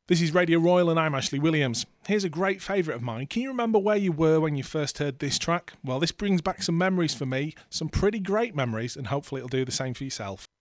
This is Radio Royal and I'm Ashley Williams. Here's a great favourite of mine. Can you remember where you were when you first heard this track? Well, this brings back some memories for me, some pretty great memories, and hopefully it'll do the same for yourself.